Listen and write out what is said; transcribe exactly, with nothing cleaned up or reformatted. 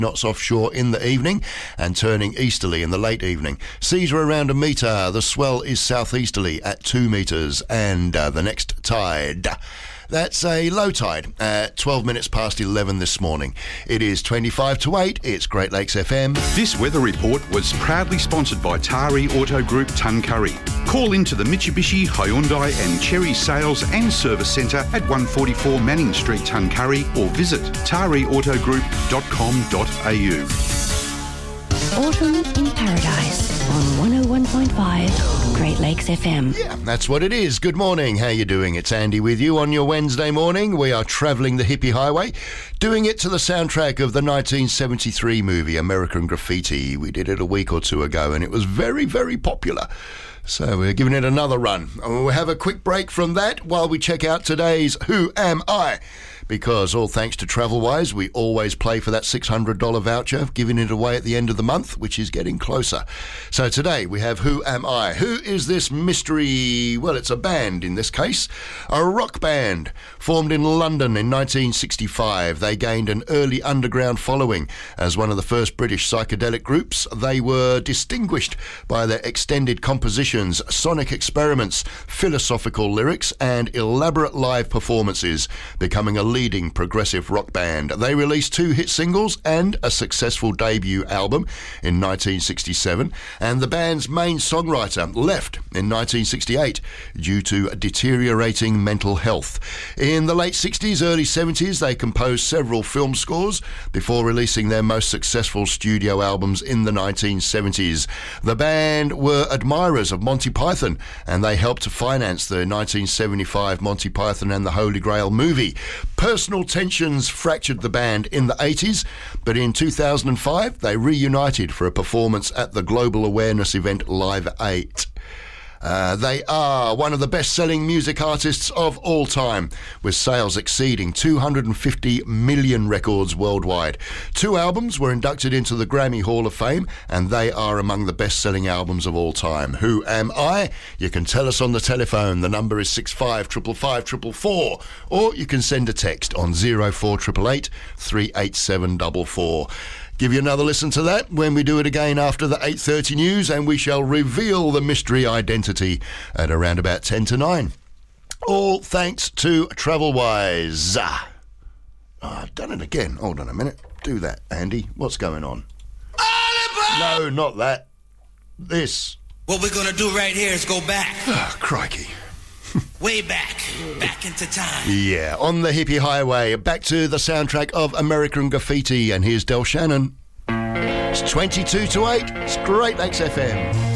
knots offshore in the evening and turning easterly in the late evening. Seas are around a metre. The swell is southeasterly at two metres. And uh, the next tide... That's a low tide at twelve minutes past eleven this morning. It is twenty-five to eight. It's Great Lakes F M. This weather report was proudly sponsored by Tari Auto Group Tuncurry. Call into the Mitsubishi, Hyundai and Chery Sales and Service Centre at one forty-four Manning Street, Tuncurry, or visit tari auto group dot com dot a u. Autumn in Paradise on one oh one point five Great Lakes F M. Yeah, that's what it is. Good morning. How you doing? It's Andy with you on your Wednesday morning. We are travelling the hippie highway, doing it to the soundtrack of the nineteen seventy-three movie American Graffiti. We did it a week or two ago and it was very, very popular. So we're giving it another run. And we'll have a quick break from that while we check out today's Who Am I? Because all thanks to TravelWise, we always play for that six hundred dollars voucher, giving it away at the end of the month, which is getting closer. So today we have Who Am I? Who is this mystery? Well, it's a band in this case, a rock band formed in London in nineteen sixty-five. They gained an early underground following as one of the first British psychedelic groups. They were distinguished by their extended compositions, sonic experiments, philosophical lyrics, and elaborate live performances, becoming a leading progressive rock band. They released two hit singles and a successful debut album in nineteen sixty-seven, and the band's main songwriter left in nineteen sixty-eight due to deteriorating mental health. In the late sixties, early seventies, they composed several film scores before releasing their most successful studio albums in the nineteen seventies. The band were admirers of Monty Python, and they helped to finance the nineteen seventy-five Monty Python and the Holy Grail movie. Personal tensions fractured the band in the eighties, but in two thousand five they reunited for a performance at the global awareness event Live eight. Uh, they are one of the best-selling music artists of all time, with sales exceeding two hundred fifty million records worldwide. Two albums were inducted into the Grammy Hall of Fame, and they are among the best-selling albums of all time. Who am I? You can tell us on the telephone. The number is six five five five five four four, or you can send a text on zero four eight eight eight three eight seven four four. Give you another listen to that when we do it again after the eight thirty news, and we shall reveal the mystery identity at around about ten to nine. All thanks to TravelWise. Oh, I've done it again. Hold on a minute. Do that, Andy. What's going on? No, not that. This. What we're going to do right here is go back. Oh, crikey. Way back. Back into time. Yeah, on the hippie highway, back to the soundtrack of American Graffiti, and here's Del Shannon. It's twenty-two to eight. It's Great Lakes F M.